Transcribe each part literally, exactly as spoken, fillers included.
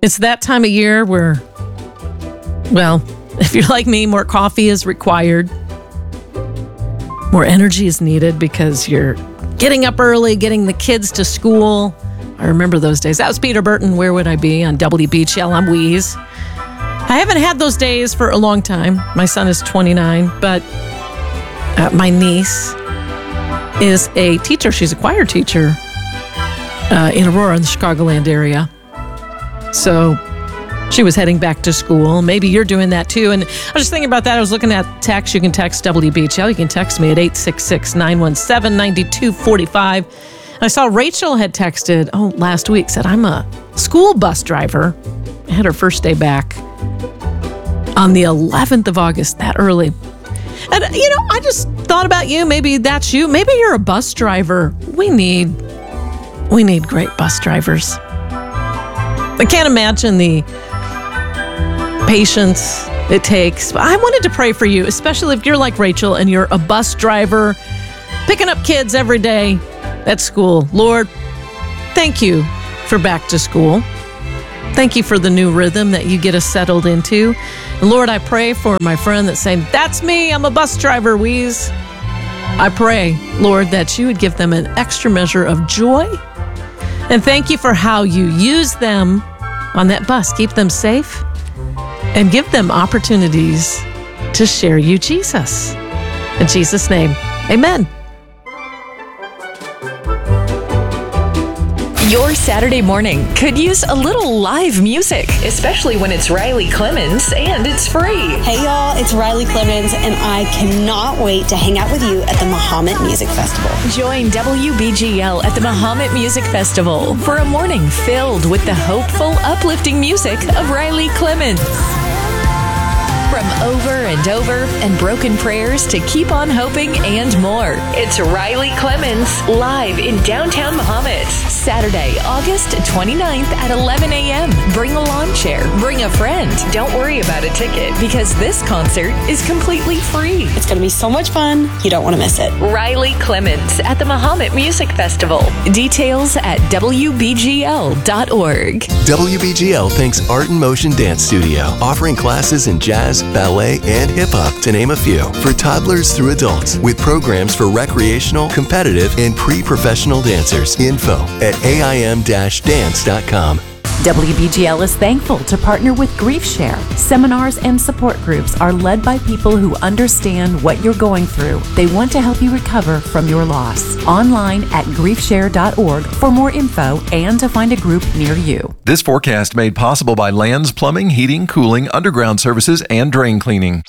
It's that time of year where, well, if you're like me, more coffee is required. More energy is needed because you're getting up early, getting the kids to school. I remember those days. That was Peter Burton. Where would I be? On W B G L. I'm Wheeze. I haven't had those days for a long time. My son is twenty-nine, but uh, my niece is a teacher. She's a choir teacher uh, in Aurora in the Chicagoland area. So she was heading back to school. Maybe you're doing that too. And I was just thinking about that. I was looking at text. You can text W B H L. You can text me at eight six six, nine one seven, nine two four five. I saw Rachel had texted, oh, last week, said, I'm a school bus driver. I had her first day back on the eleventh of August, that early. And, you know, I just thought about you. Maybe that's you. Maybe you're a bus driver. We need, we need great bus drivers. I can't imagine the patience it takes. But I wanted to pray for you, especially if you're like Rachel and you're a bus driver, picking up kids every day at school. Lord, thank you for back to school. Thank you for the new rhythm that you get us settled into. And Lord, I pray for my friend that's saying, that's me, I'm a bus driver, Wheeze. I pray, Lord, that you would give them an extra measure of joy. And thank you for how you use them on that bus. Keep them safe and give them opportunities to share you, Jesus. In Jesus' name, amen. Your Saturday morning could use a little live music, especially when it's Riley Clemens and it's free. Hey y'all, it's Riley Clemens and I cannot wait to hang out with you at the Mahomet Music Festival. Join W B G L at the Mahomet Music Festival for a morning filled with the hopeful, uplifting music of Riley Clemens. From Over and Over and Broken Prayers to Keep on Hoping and more. It's Riley Clemens live in downtown Mahomet. Saturday, August twenty-ninth at eleven a.m. Bring a lawn chair. Bring a friend. Don't worry about a ticket because this concert is completely free. It's going to be so much fun. You don't want to miss it. Riley Clemens at the Mahomet Music Festival. Details at W B G L dot org. W B G L thanks Art in Motion Dance Studio, offering classes in jazz, ballet, and hip-hop, to name a few, for toddlers through adults, with programs for recreational, competitive, and pre-professional dancers. Info at A I M dash dance dot com. W B G L is thankful to partner with Grief Share. Seminars and support groups are led by people who understand what you're going through. They want to help you recover from your loss. Online at grief share dot org for more info and to find a group near you. This forecast made possible by Lands Plumbing, Heating, Cooling, Underground Services, and Drain Cleaning.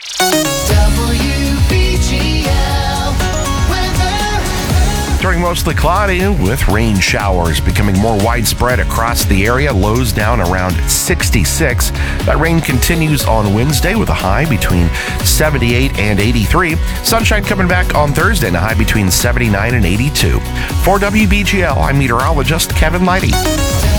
During mostly cloudy with rain showers becoming more widespread across the area, lows down around sixty-six. That rain continues on Wednesday with a high between seventy-eight and eighty-three. Sunshine coming back on Thursday and a high between seventy-nine and eighty-two. For W B G L, I'm meteorologist Kevin Leidy.